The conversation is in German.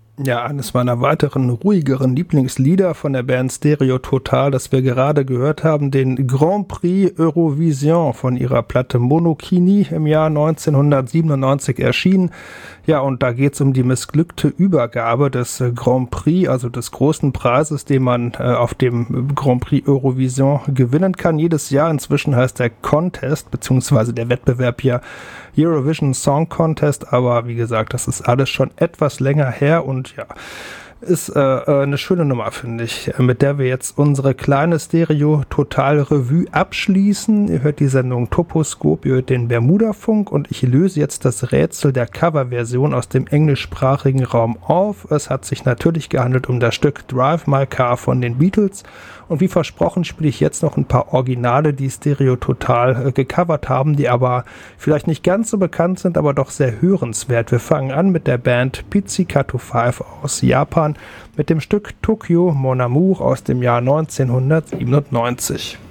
Ja, eines meiner weiteren ruhigeren Lieblingslieder von der Band Stereo Total, das wir gerade gehört haben, den Grand Prix Eurovision von ihrer Platte Monokini im Jahr 1997 erschienen. Ja, und da geht es um die missglückte Übergabe des Grand Prix, also des großen Preises, den man auf dem Grand Prix Eurovision gewinnen kann. Jedes Jahr, inzwischen heißt der Contest, beziehungsweise der Wettbewerb ja Eurovision Song Contest, aber wie gesagt, das ist alles schon etwas länger her und ja, ist eine schöne Nummer, finde ich, mit der wir jetzt unsere kleine Stereo-Total-Revue abschließen. Ihr hört die Sendung Toposkop, ihr hört den Bermuda-Funk und ich löse jetzt das Rätsel der Coverversion aus dem englischsprachigen Raum auf. Es hat sich natürlich gehandelt um das Stück Drive My Car von den Beatles und wie versprochen spiele ich jetzt noch ein paar Originale, die Stereo Total gecovert haben, die aber vielleicht nicht ganz so bekannt sind, aber doch sehr hörenswert. Wir fangen an mit der Band Pizzicato 5 aus Japan mit dem Stück Tokyo Mon Amour aus dem Jahr 1997.